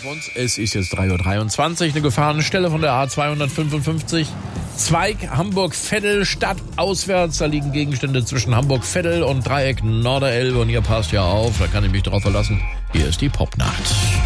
auf uns. Es ist jetzt 3:23 Uhr, eine Gefahrenstelle von der A255. Zweig Hamburg-Veddel, Stadt auswärts. Da liegen Gegenstände zwischen Hamburg-Veddel und Dreieck Norderelbe. Und ihr passt ja auf, da kann ich mich drauf verlassen. Hier ist die Popnacht.